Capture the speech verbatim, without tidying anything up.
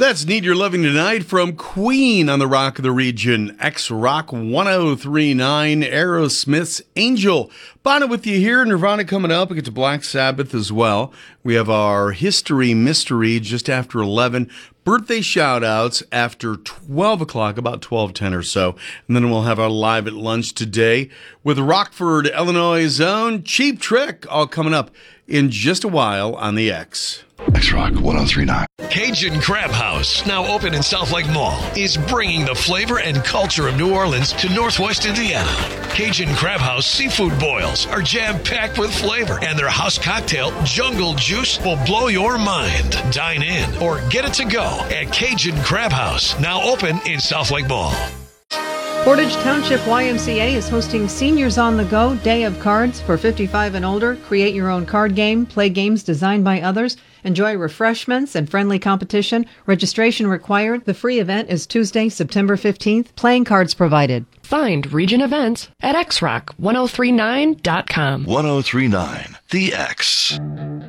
That's Need Your Loving Tonight from Queen on the Rock of the Region. X-Rock one oh three point nine, Aerosmith's Angel. Bono with you here. Nirvana coming up. We get to Black Sabbath as well. We have our History Mystery just after eleven. Birthday shout-outs after twelve o'clock, about twelve ten or so. And then we'll have our Live at Lunch today with Rockford, Illinois' own Cheap Trick, all coming up in just a while on the X. X-Rock one oh three point nine. Cajun Crab House, now open in South Lake Mall, is bringing the flavor and culture of New Orleans to Northwest Indiana. Cajun Crab House seafood boils are jam-packed with flavor, and their house cocktail, Jungle Juice, will blow your mind. Dine in or get it to go at Cajun Crab House, now open in South Lake Mall. Portage Township Y M C A is hosting Seniors on the Go Day of Cards for fifty-five and older. Create your own card game, play games designed by others, enjoy refreshments and friendly competition. Registration required. The free event is Tuesday, September fifteenth. Playing cards provided. Find Region Events at x rock ten thirty-nine dot com. one oh three point nine, The X.